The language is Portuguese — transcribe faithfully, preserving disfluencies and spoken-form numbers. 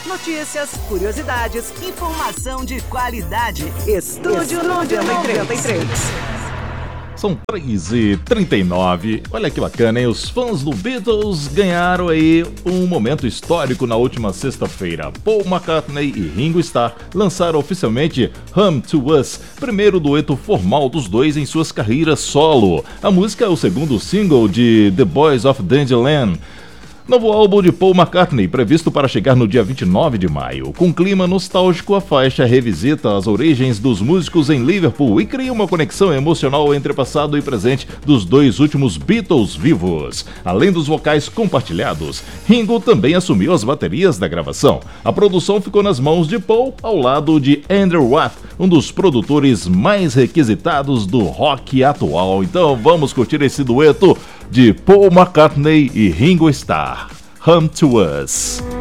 Notícias, curiosidades, informação de qualidade. Estúdio noventa e três. São três e trinta e nove. Olha que bacana, hein? Os fãs do Beatles ganharam aí um momento histórico na última sexta-feira. Paul McCartney e Ringo Starr lançaram oficialmente Home to Us, primeiro dueto formal dos dois em suas carreiras solo. A música é o segundo single de The Boys of Dangerland, novo álbum de Paul McCartney, previsto para chegar no dia vinte e nove de maio. Com clima nostálgico, a faixa revisita as origens dos músicos em Liverpool e cria uma conexão emocional entre passado e presente dos dois últimos Beatles vivos. Além dos vocais compartilhados, Ringo também assumiu as baterias da gravação. A produção ficou nas mãos de Paul, ao lado de Andrew Watt, um dos produtores mais requisitados do rock atual. Então vamos curtir esse dueto de Paul McCartney e Ringo Starr, Home to Us.